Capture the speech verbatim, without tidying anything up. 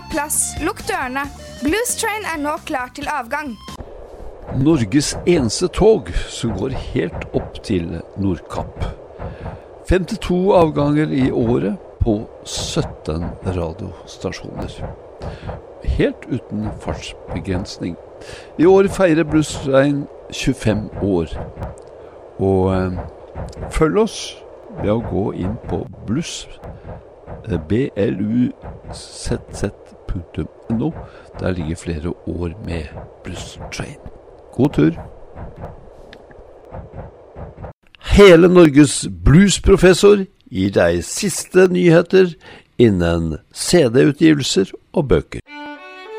plass, lukk dørene. Blues Train er nå klar til avgang. Norges eneste tog som går helt opp til Nordkapp. femtito avganger i året på sytten radiostasjoner. Helt uten fartsbegrensning. I år feirer Blues Train tjuefem år. Og eh, følg oss ved å gå inn på blues, b l u z z punktum no. Der ligger flere år med Blues Train. God tur! Hele Norges bluesprofessor gir deg siste nyheter innen C D-utgivelser og bøker.